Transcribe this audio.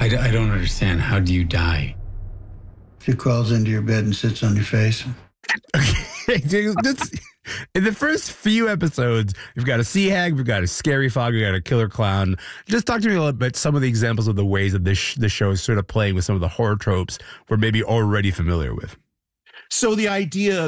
I don't understand. How do you die? She crawls into your bed and sits on your face. Okay, dude, in the first few episodes, we've got a sea hag, we've got a scary fog, we've got a killer clown. Just talk to me a little bit some of the examples of the ways that this show is sort of playing with some of the horror tropes we're maybe already familiar with. So the idea